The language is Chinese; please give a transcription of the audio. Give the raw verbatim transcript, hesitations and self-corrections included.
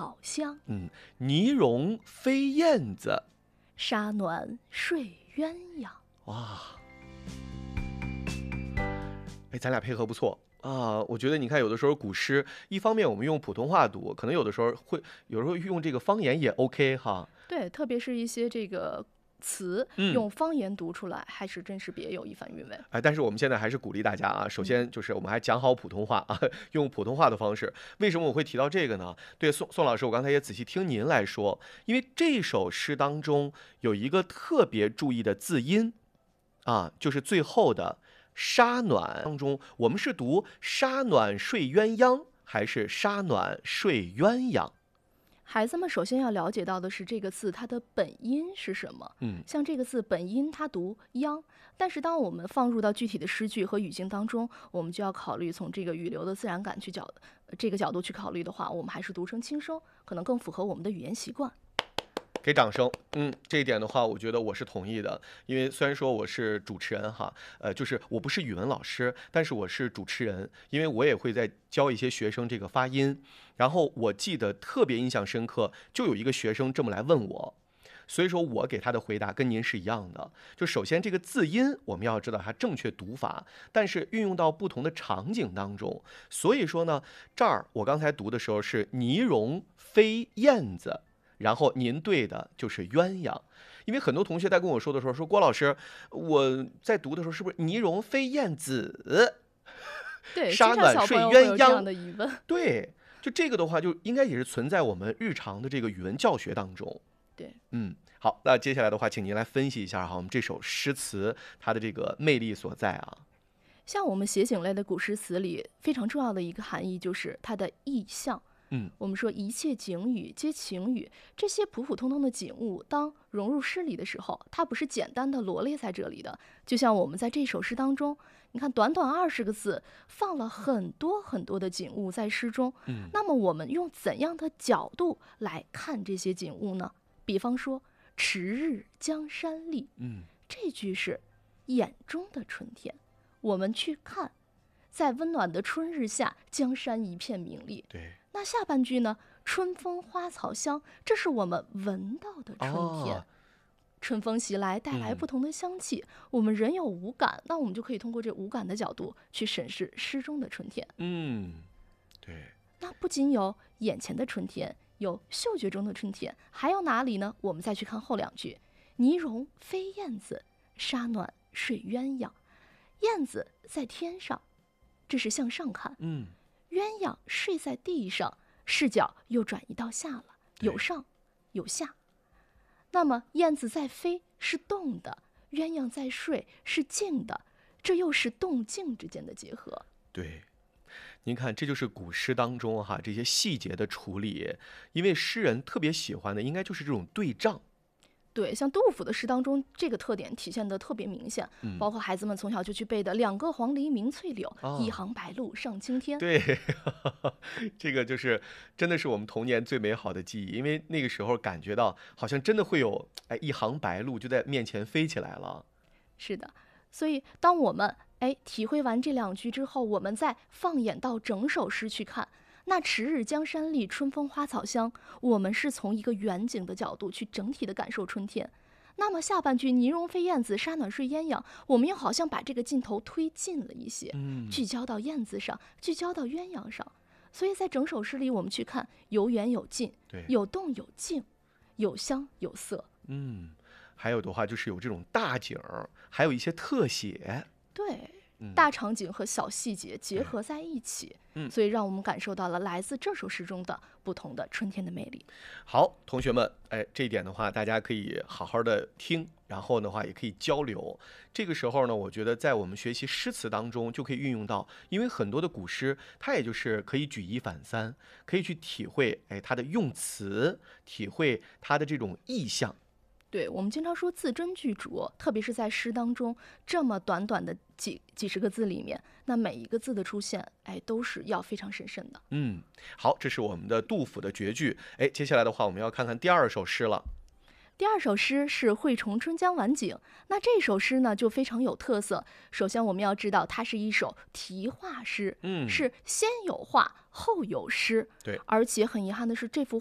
草香。 嗯，泥融飞燕子， 沙暖睡鸳鸯。 哇，哎，咱俩配合不错啊！我觉得你看，有的时候古诗，一方面我们用普通话读，可能有的时候会，有时候用这个方言也 OK 哈。 对，特别是一些这个词、 嗯、 用方言读出来，还是真是别有一番韵味。 哎，但是我们现在还是鼓励大家啊，首先就是我们还讲好普通话啊，用普通话的方式。为什么我会提到这个呢？对，宋宋老师，我刚才也仔细听您来说，因为这首诗当中有一个特别注意的字音啊，就是最后的沙暖当中，我们是读沙暖睡鸳鸯还是沙暖睡鸳鸯？ 孩子们首先要了解到的是这个字它的本音是什么。 嗯， 像这个字本音它读央，但是当我们放入到具体的诗句和语境当中，我们就要考虑从这个语流的自然感去角这个角度去考虑的话，我们还是读成轻声，可能更符合我们的语言习惯。 给掌声。嗯，这一点的话，我觉得我是同意的。因为虽然说我是主持人哈，呃，就是我不是语文老师，但是我是主持人，因为我也会在教一些学生这个发音。然后我记得特别印象深刻，就有一个学生这么来问我，所以说我给他的回答跟您是一样的。就首先这个字音我们要知道它正确读法，但是运用到不同的场景当中。所以说呢，这儿我刚才读的时候是泥融飞燕子。然后您对的就是鸳鸯，因为很多同学在跟我说的时候说，郭老师，我在读的时候是不是泥融飞燕子？ 对， 沙暖睡鸳鸯的疑问。 对，就这个的话，就应该也是存在我们日常的这个语文教学当中。 对， 嗯，好，那接下来的话，请您来分析一下哈，我们这首诗词它的这个魅力所在啊。 像我们写景类的古诗词里，非常重要的一个含义就是它的意象。 嗯， 我们说一切景语皆情语，这些普普通通的景物，当融入诗里的时候，它不是简单的罗列在这里的。就像我们在这首诗当中，你看短短二十个字，放了很多很多的景物在诗中。 嗯， 那么我们用怎样的角度来看这些景物呢？比方说“迟日江山丽”， 嗯， 这句是眼中的春天，我们去看，在温暖的春日下，江山一片明丽。 对。 那下半句呢？春风花草香，这是我们闻到的春天。 哦、 春风袭来，带来不同的香气。嗯、我们人有五感，那我们就可以通过这五感的角度去审视诗中的春天。 嗯，对。 那不仅有眼前的春天，有嗅觉中的春天，还有哪里呢？我们再去看后两句：泥融飞燕子，沙暖睡鸳鸯。燕子在天上，这是向上看。 嗯。 鸳鸯睡在地上，视角又转移到下了，有上有下。那么燕子在飞是动的，鸳鸯在睡是静的，这又是动静之间的结合。 对，您看，这就是古诗当中哈这些细节的处理，因为诗人特别喜欢的应该就是这种对仗。 对，像杜甫的诗当中，这个特点体现得特别明显。 嗯、 包括孩子们从小就去背的“两个黄鹂鸣翠柳， 哦、 一行白鹭上青天”。 对，这个就是真的是我们童年最美好的记忆，因为那个时候感觉到好像真的会有哎一行白鹭就在面前飞起来了。 是的，所以当我们哎体会完这两句之后，我们再放眼到整首诗去看。那迟日江山丽，春风花草香，我们是从一个远景的角度去整体的感受春天。那么下半句泥融飞燕子，沙暖睡鸳鸯，我们又好像把这个镜头推近了一些， 嗯、 聚焦到燕子上，聚焦到鸳鸯上。所以在整首诗里，我们去看有远有近，有动有静，有香有色。 嗯，还有的话就是有这种大景，还有一些特写。 对。大场景和小细节结合在一起， 嗯， 所以让我们感受到了来自这首诗中的不同的春天的魅力。 好，同学们，哎，这一点的话，大家可以好好的听，然后的话也可以交流。这个时候呢，我觉得在我们学习诗词当中就可以运用到，因为很多的古诗，它也就是可以举一反三，可以去体会，哎，它的用词，体会它的这种意象。 对，我们经常说字斟句酌，特别是在诗当中这么短短的几几十个字里面，那每一个字的出现，哎，都是要非常审慎的。 嗯，好，这是我们的杜甫的绝句。哎，接下来的话，我们要看看第二首诗了。 第二首诗是《惠崇春江晚景》，那这首诗呢就非常有特色。首先我们要知道，它是一首题画诗， 嗯， 是先有画后有诗。 对， 而且很遗憾的是，这幅